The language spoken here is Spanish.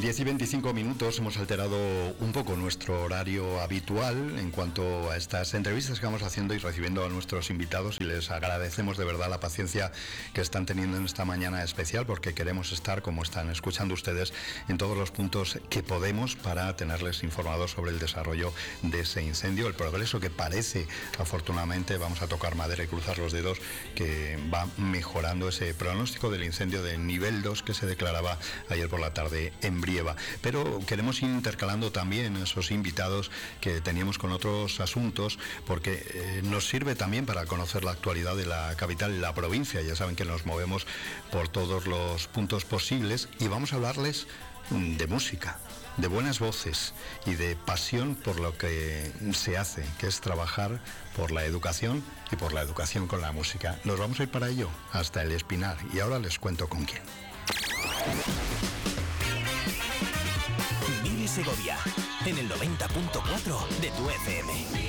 10:25, hemos alterado un poco nuestro horario habitual en cuanto a estas entrevistas que vamos haciendo y recibiendo a nuestros invitados, y les agradecemos de verdad la paciencia que están teniendo en esta mañana especial, porque queremos estar, como están escuchando ustedes, en todos los puntos que podemos para tenerles informados sobre el desarrollo de ese incendio, el progreso que parece, afortunadamente, vamos a tocar madera y cruzar los dedos, que va mejorando ese pronóstico del incendio de nivel 2 que se declaraba ayer por la tarde en Brieva. Pero queremos ir intercalando también esos invitados que teníamos con otros asuntos, porque nos sirve también para conocer la actualidad de la capital y la provincia. Ya saben que nos movemos por todos los puntos posibles y vamos a hablarles de música, de buenas voces y de pasión por lo que se hace, que es trabajar por la educación y por la educación con la música. Nos vamos a ir para ello hasta El Espinar, y ahora les cuento con quién. Miri Segovia, en el 90.4 de tu FM.